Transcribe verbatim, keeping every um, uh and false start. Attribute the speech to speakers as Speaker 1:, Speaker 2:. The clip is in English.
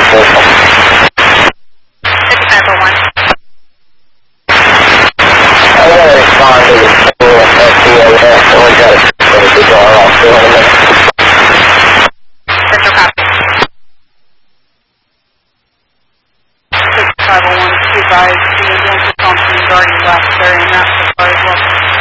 Speaker 1: fifty-five oh one.
Speaker 2: I'm going to respond to the school at the end of that, so we got to put the door off in a minute.
Speaker 1: Central copy.
Speaker 3: fifty-five oh one, two guys, the ambulance is on, he's already left there, and that's the car as well.